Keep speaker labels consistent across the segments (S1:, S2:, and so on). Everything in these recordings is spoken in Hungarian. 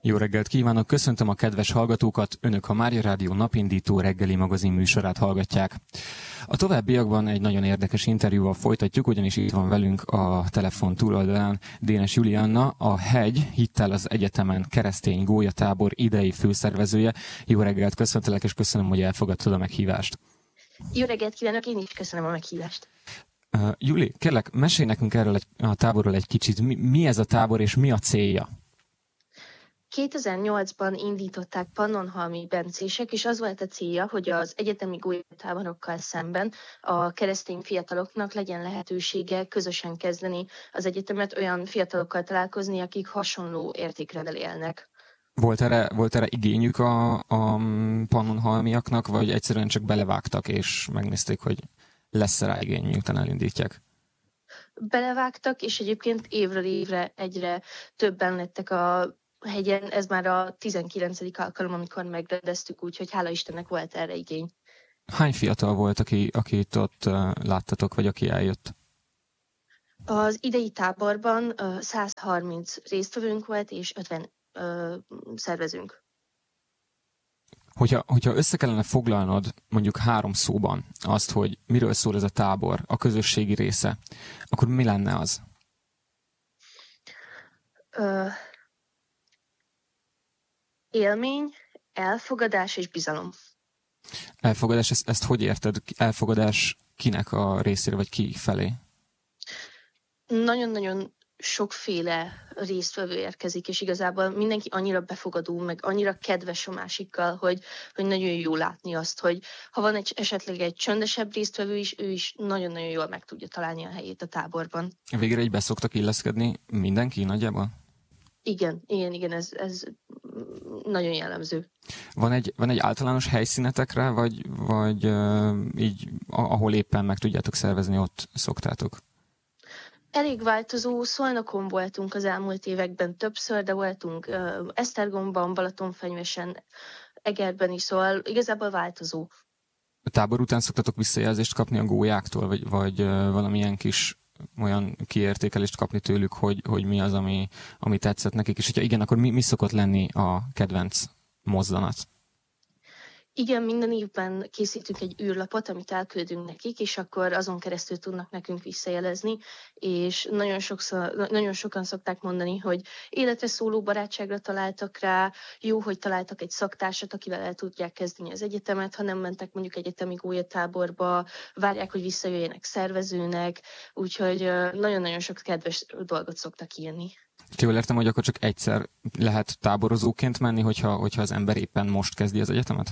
S1: Jó reggelt kívánok, köszöntöm a kedves hallgatókat, Önök a Mária Rádió napindító reggeli magazin műsorát hallgatják. A továbbiakban egy nagyon érdekes interjúval folytatjuk, ugyanis itt van velünk a telefon túloldalán Dénes Julianna, a Hegy Hittel az Egyetemen keresztény gólyatábor idei főszervezője. Jó reggelt, köszöntelek, és köszönöm, hogy elfogadtad a meghívást.
S2: Jó reggelt kívánok, én is köszönöm a meghívást.
S1: Juli, kérlek, mesélj nekünk erről a táborról egy kicsit. Mi ez a tábor, és mi a célja?
S2: 2008-ban indították pannonhalmi bencések, és az volt a célja, hogy az egyetemi gólyatáborokkal szemben a keresztény fiataloknak legyen lehetősége közösen kezdeni az egyetemet, olyan fiatalokkal találkozni, akik hasonló értékrendel élnek.
S1: Volt erre igényük a pannonhalmiaknak, vagy egyszerűen csak belevágtak, és megnézték, hogy lesz-e rá igény, miután elindítják?
S2: Belevágtak, és egyébként évről évre egyre többen lettek a hegyen. Ez már a 19. alkalom, amikor megrendeztük, úgyhogy hála Istennek volt erre igény.
S1: Hány fiatal volt, akit ott láttatok, vagy aki eljött?
S2: Az idei táborban 130 résztvevőnk volt, és 50 szervezünk.
S1: Hogyha össze kellene foglalnod mondjuk 3 szóban azt, hogy miről szól ez a tábor, a közösségi része, akkor mi lenne az?
S2: Élmény, elfogadás és bizalom.
S1: Elfogadás, ezt hogy érted? Elfogadás kinek a részére, vagy ki felé?
S2: Nagyon-nagyon sokféle résztvevő érkezik, és igazából mindenki annyira befogadó, meg annyira kedves a másikkal, hogy nagyon jó látni azt, hogy ha van esetleg egy csöndesebb résztvevő is, ő is nagyon-nagyon jól meg tudja találni a helyét a táborban.
S1: Végre így beszoktak illeszkedni mindenki nagyjából?
S2: Igen, ez nagyon jellemző.
S1: Van egy általános helyszínetekre, vagy így, ahol éppen meg tudjátok szervezni, ott szoktátok?
S2: Elég változó, Szolnokon voltunk az elmúlt években többször, de voltunk Esztergomban, Balatonfenyvesen, Egerben is, szóval igazából változó.
S1: A tábor után szoktatok visszajelzést kapni a gólyáktól, vagy valamilyen kis olyan kiértékelést kapni tőlük, hogy mi az, ami tetszett nekik, és hogyha igen, akkor mi szokott lenni a kedvenc mozzanat? Igen,
S2: minden évben készítünk egy űrlapot, amit elküldünk nekik, és akkor azon keresztül tudnak nekünk visszajelezni, és nagyon sokan szokták mondani, hogy életre szóló barátságra találtak rá, jó, hogy találtak egy szaktársat, akivel el tudják kezdeni az egyetemet, ha nem mentek mondjuk egyetemi gólyatáborba, várják, hogy visszajöjjenek szervezőnek, úgyhogy nagyon-nagyon sok kedves dolgot szoktak írni.
S1: Jól értem, hogy akkor csak egyszer lehet táborozóként menni, hogyha az ember éppen most kezdi az egyetemet?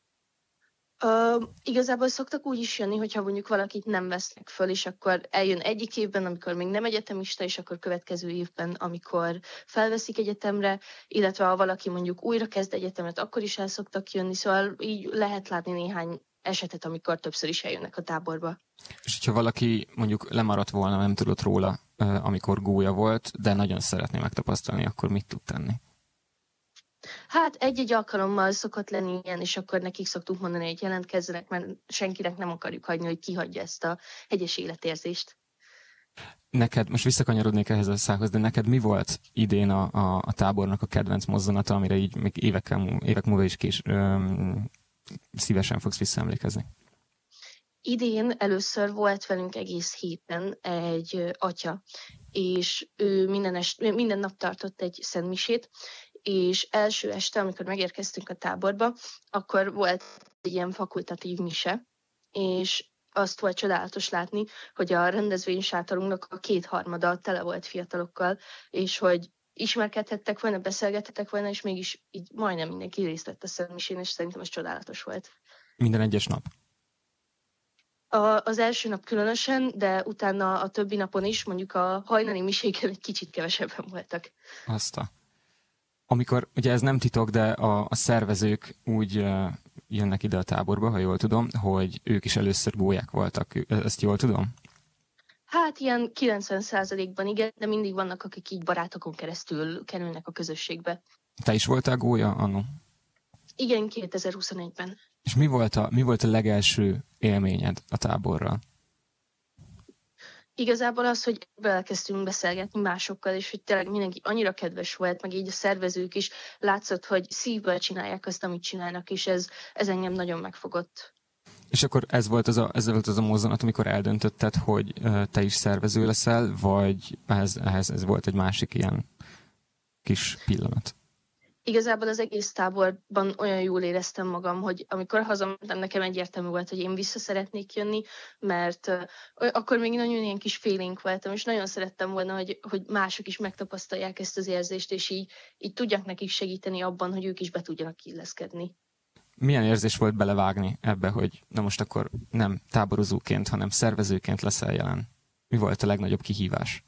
S2: Igazából szoktak úgy is jönni, hogyha mondjuk valakit nem vesznek föl, és akkor eljön egyik évben, amikor még nem egyetemista, és akkor következő évben, amikor felveszik egyetemre, illetve ha valaki mondjuk újra kezd egyetemet, akkor is el szoktak jönni, szóval így lehet látni néhány esetet, amikor többször is eljönnek a táborba.
S1: És hogyha valaki mondjuk lemaradt volna, nem tudott róla, amikor gólya volt, de nagyon szeretné megtapasztalni, akkor mit tud tenni?
S2: Hát egy-egy alkalommal szokott lenni ilyen, és akkor nekik szoktunk mondani, hogy jelentkezzenek, mert senkinek nem akarjuk hagyni, hogy kihagyja ezt a hegyes életérzést.
S1: Neked, most visszakanyarodnék ehhez a szához, de neked mi volt idén a tábornak a kedvenc mozzanata, amire így még évek múlva is szívesen fogsz visszaemlékezni?
S2: Idén először volt velünk egész héten egy atya, és ő minden nap tartott egy szentmisét, és első este, amikor megérkeztünk a táborba, akkor volt egy ilyen fakultatív mise, és azt volt csodálatos látni, hogy a rendezvénysátorunknak a 2/3 tele volt fiatalokkal, és hogy ismerkedhettek volna, beszélgethettek volna, és mégis így majdnem mindenki részt vett a szentmisén, és szerintem ez csodálatos volt.
S1: Minden egyes nap?
S2: Az első nap különösen, de utána a többi napon is, mondjuk a hajnali miséken egy kicsit kevesebben voltak.
S1: Amikor, ugye ez nem titok, de a szervezők úgy jönnek ide a táborba, ha jól tudom, hogy ők is először gólyák voltak. Ezt jól tudom?
S2: Hát ilyen 90%-ban igen, de mindig vannak, akik így barátokon keresztül kerülnek a közösségbe.
S1: Te is voltál gólya annó?
S2: Igen, 2021-ben.
S1: És mi volt a legelső élményed a táborral?
S2: Igazából az, hogy elkezdtünk beszélgetni másokkal, és hogy tényleg mindenki annyira kedves volt, meg így a szervezők is látszott, hogy szívből csinálják azt, amit csinálnak, és ez engem nagyon megfogott.
S1: És akkor ez volt az a mozzanat, amikor eldöntötted, hogy te is szervező leszel, vagy ez volt egy másik ilyen kis pillanat?
S2: Igazából az egész táborban olyan jól éreztem magam, hogy amikor hazamentem, nekem egyértelmű volt, hogy én vissza szeretnék jönni, mert akkor még nagyon ilyen kis félénk voltam, és nagyon szerettem volna, hogy mások is megtapasztalják ezt az érzést, és így tudják nekik segíteni abban, hogy ők is be tudjanak illeszkedni.
S1: Milyen érzés volt belevágni ebbe, hogy na most akkor nem táborozóként, hanem szervezőként leszel jelen? Mi volt a legnagyobb kihívás?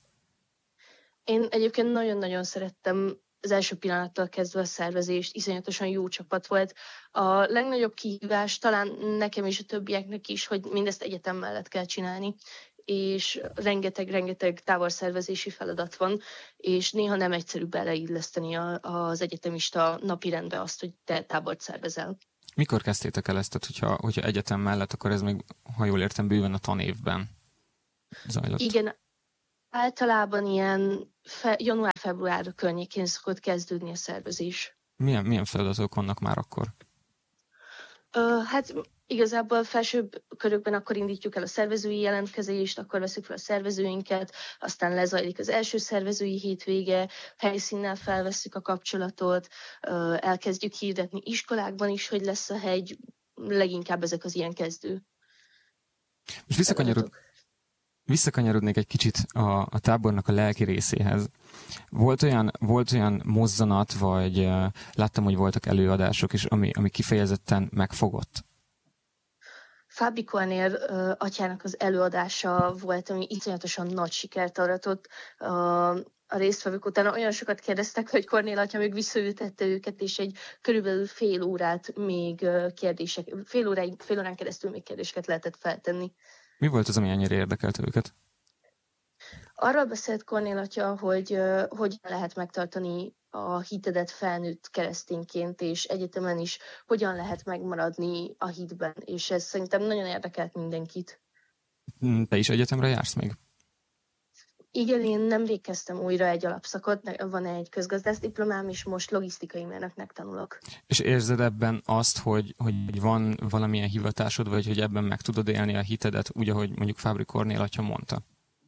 S2: Én egyébként nagyon-nagyon szerettem az első pillanattól kezdve a szervezést, iszonyatosan jó csapat volt. A legnagyobb kihívás talán nekem és a többieknek is, hogy mindezt egyetem mellett kell csinálni, és rengeteg táborszervezési feladat van, és néha nem egyszerű beleilleszteni az egyetemista napirendbe azt, hogy te tábort szervezel.
S1: Mikor kezdtétek el ezt? Tehát, hogyha egyetem mellett, akkor ez még, ha jól értem, bőven a tanévben zajlott.
S2: Igen, általában ilyen január-február környékén szokott kezdődni a szervezés.
S1: Milyen feladatok vannak már akkor?
S2: Hát igazából felsőbb körökben akkor indítjuk el a szervezői jelentkezést, akkor veszük fel a szervezőinket, aztán lezajlik az első szervezői hétvége, helyszínnel felvesszük a kapcsolatot, elkezdjük hirdetni iskolákban is, hogy lesz a hegy, leginkább ezek az ilyen kezdő.
S1: Most visszakanyarodnék egy kicsit a tábornak a lelki részéhez. Volt olyan mozzanat, vagy láttam, hogy voltak előadások is, ami kifejezetten megfogott?
S2: Fábri Kornél atyának az előadása volt, ami iszonyatosan nagy sikert aratott. A résztvevők utána olyan sokat kérdeztek, hogy Kornél atya még visszaültette őket, és egy körülbelül fél órán keresztül még kérdéseket lehetett feltenni.
S1: Mi volt az, ami ennyire érdekelte őket?
S2: Arról beszélt Kornél atya, hogy hogyan lehet megtartani a hitedet felnőtt keresztényként, és egyetemen is hogyan lehet megmaradni a hitben, és ez szerintem nagyon érdekelt mindenkit.
S1: Te is egyetemre jársz még?
S2: Igen, én nemrég kezdtem újra egy alapszakot, van egy közgazdász diplomám, és most logisztikai mérnöknek tanulok.
S1: És érzed ebben azt, hogy van valamilyen hivatásod, vagy hogy ebben meg tudod élni a hitedet, úgy, ahogy mondjuk Fábri Kornél atya mondta?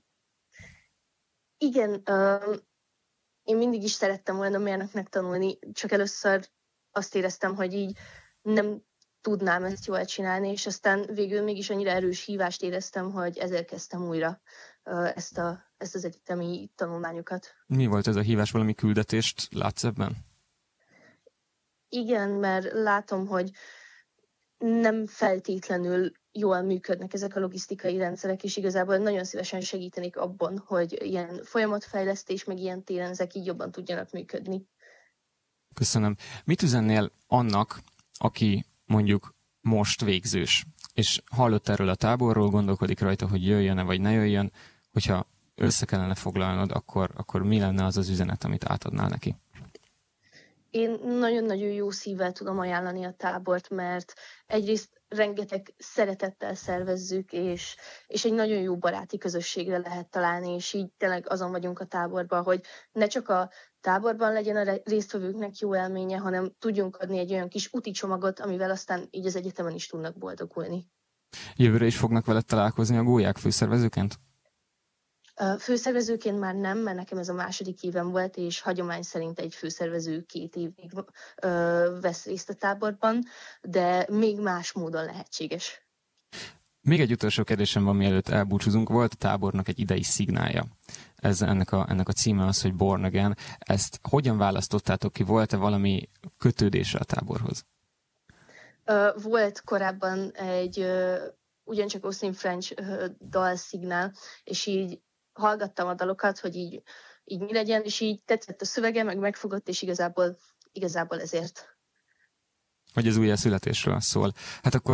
S2: Igen, én mindig is szerettem volna mérnöknek tanulni, csak először azt éreztem, hogy így nem tudnám ezt jól csinálni, és aztán végül mégis annyira erős hívást éreztem, hogy ezért kezdtem újra ezt az egyetemi tanulmányokat.
S1: Mi volt ez a hívás? Valami küldetést látsz ebben?
S2: Igen, mert látom, hogy nem feltétlenül jól működnek ezek a logisztikai rendszerek, és igazából nagyon szívesen segítenék abban, hogy ilyen folyamatfejlesztés, meg ilyen téren ezek így jobban tudjanak működni.
S1: Köszönöm. Mit üzennél annak, aki mondjuk most végzős, és hallott erről a táborról, gondolkodik rajta, hogy jöjjön-e vagy ne jöjjön, hogyha össze kellene foglalnod, akkor mi lenne az az üzenet, amit átadnál neki?
S2: Én nagyon-nagyon jó szívvel tudom ajánlani a tábort, mert egyrészt rengeteg szeretettel szervezzük, és egy nagyon jó baráti közösségre lehet találni, és így tényleg azon vagyunk a táborban, hogy ne csak a táborban legyen a résztvevőknek jó élménye, hanem tudjunk adni egy olyan kis úti csomagot, amivel aztán így az egyetemen is tudnak boldogulni.
S1: Jövőre is fognak veled találkozni a gólyák főszervezőként?
S2: Főszervezőként már nem, mert nekem ez a második évem volt, és hagyomány szerint egy főszervező 2 évig vesz részt a táborban, de még más módon lehetséges.
S1: Még egy utolsó kérdésem van, mielőtt elbúcsúzunk. Volt a tábornak egy idei szignálja. Ennek a címe az, hogy Born Again. Ezt hogyan választottátok ki? Volt-e valami kötődése a táborhoz?
S2: Volt korábban egy ugyancsak Austin French dalszignál, és így hallgattam a dalokat, hogy így mi legyen, és így tetszett a szövege, meg megfogott, és igazából ezért.
S1: Hogy az újjászületésről szól. Hát akkor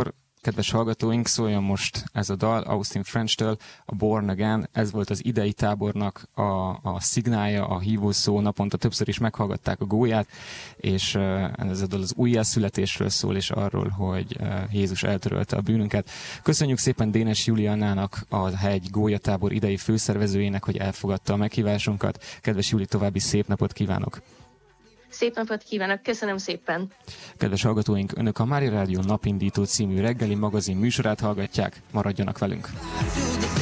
S1: Kedves hallgatóink, szóljon most ez a dal Austin French-től, a Born Again. Ez volt az idei tábornak a szignálja, a hívószó. Naponta többször is meghallgatták a gólyát, és ez a dal az újjászületésről szól, és arról, hogy Jézus eltörölte a bűnünket. Köszönjük szépen Dénes Juliannának, a Hegy gólyatábor idei főszervezőjének, hogy elfogadta a meghívásunkat. Kedves Juli, további szép napot kívánok!
S2: Szép napot kívánok, köszönöm szépen!
S1: Kedves hallgatóink, Önök a Mária Rádió Napindító című reggeli magazin műsorát hallgatják, maradjanak velünk!